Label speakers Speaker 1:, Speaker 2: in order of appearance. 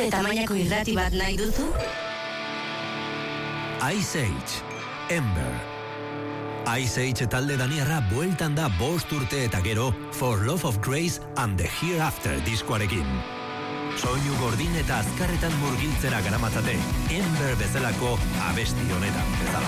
Speaker 1: tamainako irrati bat nahi duzu?
Speaker 2: Ice Age, Ember. Ice Age talde daniarra bueltan da 5 urte eta gero For Love of Grace and the Hereafter diskoarekin. Soinu gordin eta azkarretan murgiltzera garamatzate, Ember bezalako abesti honetan bezala.